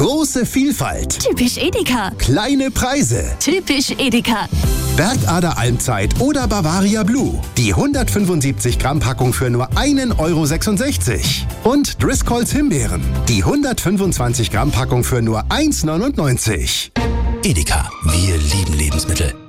Große Vielfalt. Typisch Edeka. Kleine Preise. Typisch Edeka. Bergader Almzeit oder Bavaria Blue. Die 175 Gramm Packung für nur 1,66 €. Und Driscolls Himbeeren. Die 125 Gramm Packung für nur 1,99 €. Edeka, wir lieben Lebensmittel.